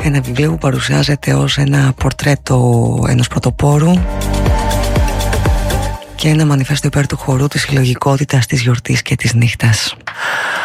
Ένα βιβλίο που παρουσιάζεται ως ένα πορτρέτο ενός πρωτοπόρου και ένα μανιφέστο υπέρ του χορού, της συλλογικότητας, της γιορτής και της νύχτας.